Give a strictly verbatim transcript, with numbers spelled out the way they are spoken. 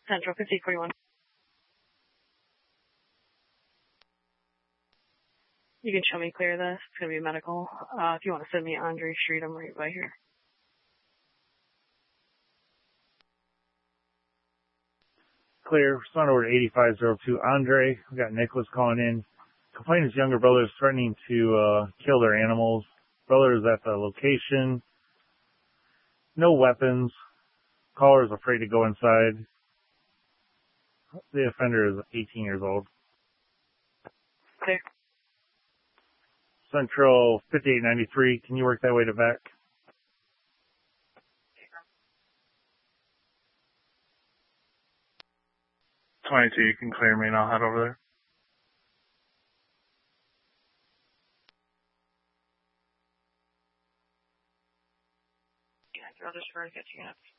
Central fifty forty-one. You can show me clear this. It's going to be medical. Uh, if you want to send me Andre Street, I'm right by here. Clear. Respond over to eighty-five oh two Andre. We got Nicholas calling in. Complainant's younger brother is threatening to uh, kill their animals. Brother is at the location. No weapons. Caller is afraid to go inside. The offender is eighteen years old. Clear. Central fifty-eight ninety-three. Can you work that way to V A C? twenty-two, you can clear me and I'll head over there. Yeah, I'll just try to get you up.